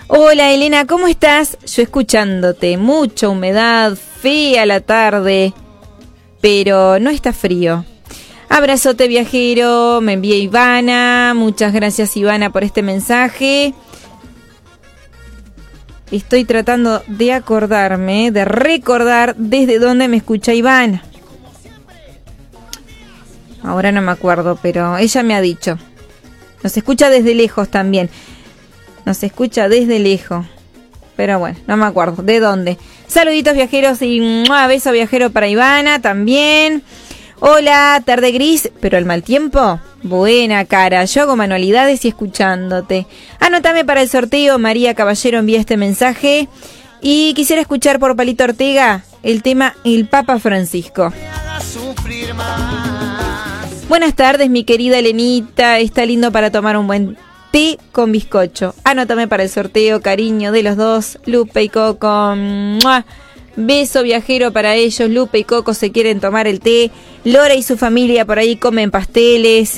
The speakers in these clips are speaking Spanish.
Hola Elena, ¿cómo estás? Yo escuchándote, mucha humedad, fea la tarde, pero no está frío. Abrazote viajero, me envía Ivana, muchas gracias Ivana por este mensaje. Estoy tratando de acordarme, de recordar desde dónde me escucha Ivana. Ahora no me acuerdo, pero ella me ha dicho. Nos escucha desde lejos también. Nos escucha desde lejos. Pero bueno, no me acuerdo de dónde. Saluditos viajeros y un beso viajero para Ivana también. Hola, tarde gris, pero al mal tiempo. Buena cara, yo hago manualidades y escuchándote. Anótame para el sorteo, María Caballero envía este mensaje. Y quisiera escuchar por Palito Ortega el tema El Papa Francisco. Buenas tardes, mi querida Elenita. Está lindo para tomar un buen té con bizcocho. Anótame para el sorteo, cariño de los dos, Lupe y Coco. ¡Mua! Beso viajero para ellos. Lupe y Coco se quieren tomar el té. Lora y su familia por ahí comen pasteles.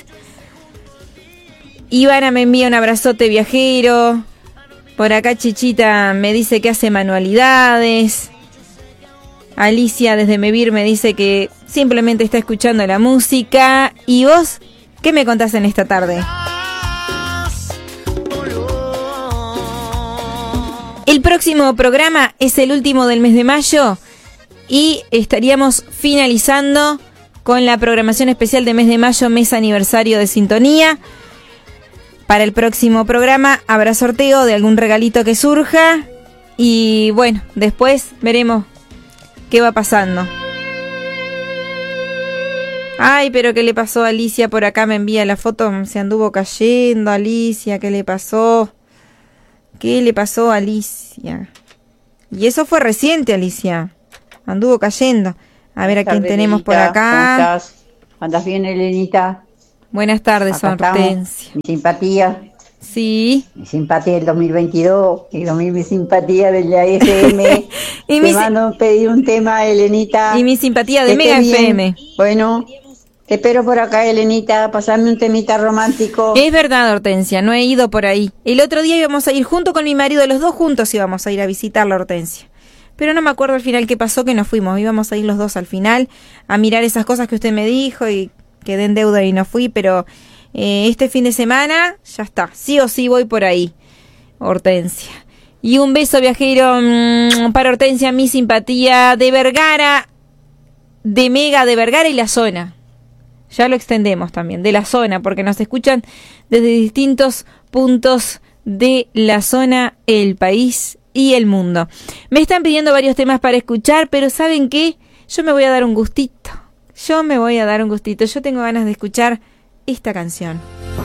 Ivana me envía un abrazote viajero. Por acá Chichita me dice que hace manualidades. Alicia desde Mevir me dice que simplemente está escuchando la música. ¿Y vos qué me contás en esta tarde? El próximo programa es el último del mes de mayo y estaríamos finalizando con la programación especial de mes de mayo, mes aniversario de Sintonía. Para el próximo programa habrá sorteo de algún regalito que surja y bueno, después veremos qué va pasando. Ay, pero ¿qué le pasó a Alicia? Por acá me envía la foto, se anduvo cayendo Alicia, ¿qué le pasó? ¿Qué le pasó a Alicia? Y eso fue reciente, Alicia. Anduvo cayendo. A ver a quién tenemos por acá. ¿Cómo estás? ¿Andas bien, Elenita? Buenas tardes, Hortensia. Mi simpatía. Sí. Mi simpatía del 2022 y mi simpatía de la FM. Te mando pedir un tema, Elenita. Y mi simpatía de Mega FM. Bueno, te espero por acá, Elenita. Pasarme un temita romántico. Es verdad, Hortensia, no he ido por ahí. El otro día íbamos a ir junto con mi marido, los dos juntos íbamos a ir a visitar la Hortensia. Pero no me acuerdo al final qué pasó, que nos fuimos. Íbamos a ir los dos al final a mirar esas cosas que usted me dijo y quedé en deuda y no fui, pero este fin de semana ya está. Sí o sí voy por ahí, Hortensia. Y un beso viajero para Hortensia, mi simpatía de Vergara, de Mega de Vergara y la zona. Ya lo extendemos también, de la zona, porque nos escuchan desde distintos puntos de la zona, el país y el mundo. Me están pidiendo varios temas para escuchar, pero ¿saben qué? Yo me voy a dar un gustito. Yo tengo ganas de escuchar esta canción.